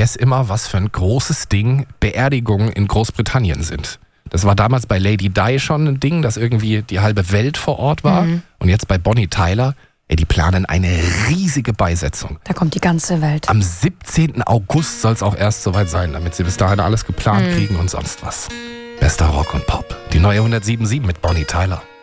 vergesse immer, was für ein großes Ding Beerdigungen in Großbritannien sind. Das war damals bei Lady Di schon ein Ding, dass irgendwie die halbe Welt vor Ort war. Und jetzt bei Bonnie Tyler, die planen eine riesige Beisetzung. Da kommt die ganze Welt. Am 17. August soll es auch erst soweit sein, damit sie bis dahin alles geplant kriegen und sonst was. Bester Rock und Pop. Die neue 107.7 mit Bonnie Tyler.